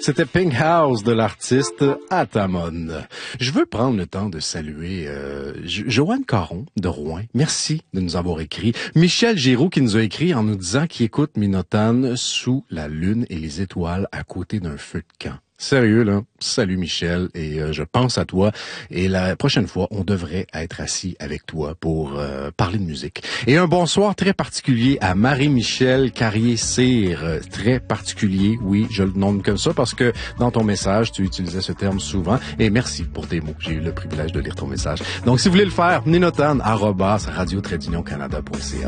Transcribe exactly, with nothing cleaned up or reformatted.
C'était Pink House de l'artiste Atamon. Je veux prendre le temps de saluer euh, jo- Joanne Caron de Rouen. Merci de nous avoir écrit. Michel Giroux qui nous a écrit en nous disant qu'il écoute Minotane sous la lune et les étoiles à côté d'un feu de camp. Sérieux, là. Salut Michel, et euh, je pense à toi. Et la prochaine fois, on devrait être assis avec toi pour euh, parler de musique. Et un bonsoir très particulier à Marie-Michel Carrier-Cyr. Euh, très particulier, oui, je le nomme comme ça parce que dans ton message, tu utilisais ce terme souvent. Et merci pour tes mots. J'ai eu le privilège de lire ton message. Donc, si vous voulez le faire, minotane arobase radio tiret canada point c a.